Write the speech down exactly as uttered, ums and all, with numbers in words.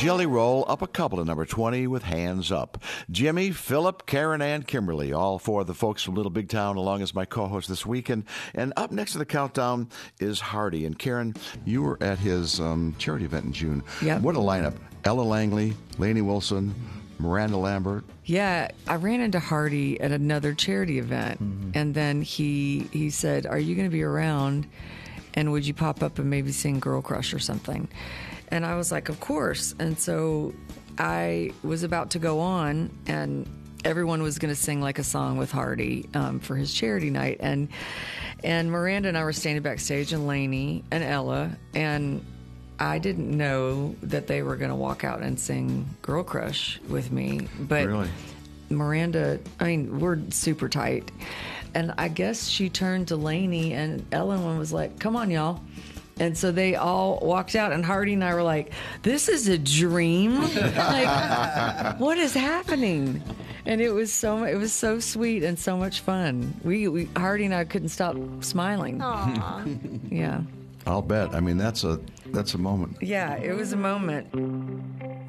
Jelly Roll up a couple at number twenty with Hands Up. Jimmy, Philip, Karen, and Kimberly, all four of the folks from Little Big Town, along as my co-host this weekend. And up next to the countdown is Hardy. And Karen, you were at his um, charity event in June. Yep. What a lineup. Ella Langley, Lainey Wilson, Miranda Lambert. Yeah, I ran into Hardy at another charity event, mm-hmm. and then he he said, "Are you going to be around? And would you pop up and maybe sing Girl Crush or something?" And I was like, "Of course." And so I was about to go on, and everyone was going to sing like a song with Hardy um, for his charity night, and and Miranda and I were standing backstage, and Lainey and Ella, and I didn't know that they were going to walk out and sing Girl Crush with me. But really? Miranda, I mean, we're super tight. And I guess she turned to Lainey, and Ellen was like, "Come on, y'all." And so they all walked out, and Hardy and I were like, "This is a dream. Like, what is happening?" And it was so it was so sweet and so much fun. We, we Hardy and I couldn't stop smiling. Aww. Yeah. I'll bet. I mean, that's a that's a moment. Yeah, it was a moment.